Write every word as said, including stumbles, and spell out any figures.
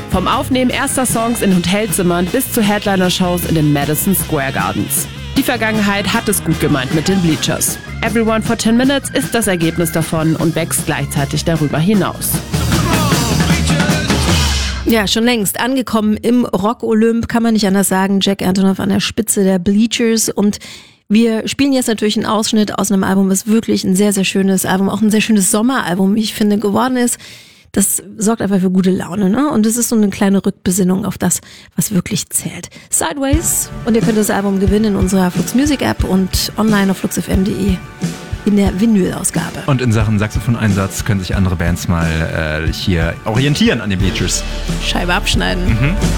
Vom Aufnehmen erster Songs in Hotelzimmern bis zu Headliner-Shows in den Madison Square Gardens. Die Vergangenheit hat es gut gemeint mit den Bleachers. Everyone for ten minutes ist das Ergebnis davon und wächst gleichzeitig darüber hinaus. Ja, schon längst angekommen im Rock-Olymp, kann man nicht anders sagen. Jack Antonoff an der Spitze der Bleachers. Und wir spielen jetzt natürlich einen Ausschnitt aus einem Album, was wirklich ein sehr, sehr schönes Album, auch ein sehr schönes Sommeralbum, wie ich finde, geworden ist. Das sorgt einfach für gute Laune, ne? Und es ist so eine kleine Rückbesinnung auf das, was wirklich zählt. Sideways. Und ihr könnt das Album gewinnen in unserer Flux Music App und online auf flux f m punkt d e in der Vinyl-Ausgabe. Und in Sachen Saxophon-Einsatz können sich andere Bands mal äh, hier orientieren an den Bleachers. Scheibe abschneiden. Mhm.